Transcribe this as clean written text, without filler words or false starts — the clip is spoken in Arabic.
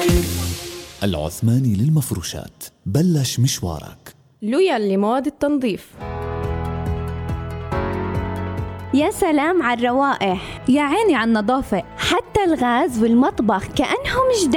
العثماني للمفروشات، بلش مشوارك. لويال لمواد التنظيف. يا سلام على الروائح، يا عيني على النظافة، حتى الغاز والمطبخ كأنهم جداد.